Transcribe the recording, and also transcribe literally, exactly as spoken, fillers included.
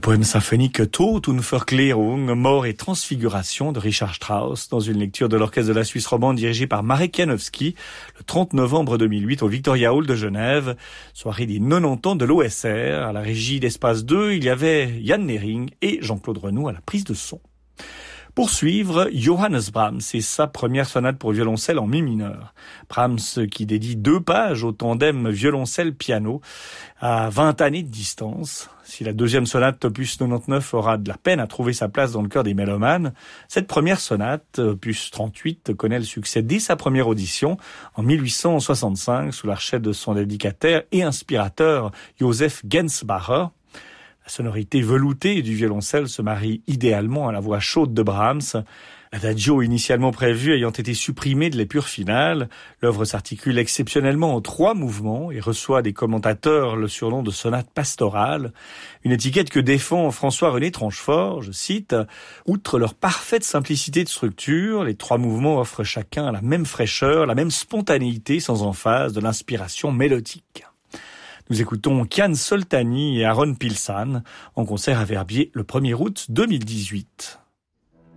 poème symphonique Tod und Verklärung, mort et transfiguration de Richard Strauss, dans une lecture de l'orchestre de la Suisse romande dirigé par Marek Janowski, le trente novembre deux mille huit au Victoria Hall de Genève, soirée des quatre-vingt-dix ans de l'O S R. À la régie d'Espace deux, il y avait Yann Nering et Jean-Claude Renaud à la prise de son. Pour suivre, Johannes Brahms et sa première sonate pour violoncelle en mi mineur. Brahms qui dédie deux pages au tandem violoncelle-piano à vingt années de distance. Si la deuxième sonate, opus quatre-vingt-dix-neuf, aura de la peine à trouver sa place dans le cœur des mélomanes, cette première sonate, opus trente-huit, connaît le succès dès sa première audition en mille huit cent soixante-cinq sous l'archet de son dédicataire et inspirateur Joseph Gensbacher. La sonorité veloutée du violoncelle se marie idéalement à la voix chaude de Brahms. L'adagio initialement prévu ayant été supprimé de l'épure finale, l'œuvre s'articule exceptionnellement en trois mouvements et reçoit des commentateurs le surnom de sonate pastorale, une étiquette que défend François-René Tranchefort, je cite, « Outre leur parfaite simplicité de structure, les trois mouvements offrent chacun la même fraîcheur, la même spontanéité sans emphase de l'inspiration mélodique ». Nous écoutons Kian Soltani et Aaron Pilsan en concert à Verbier le premier août deux mille dix-huit.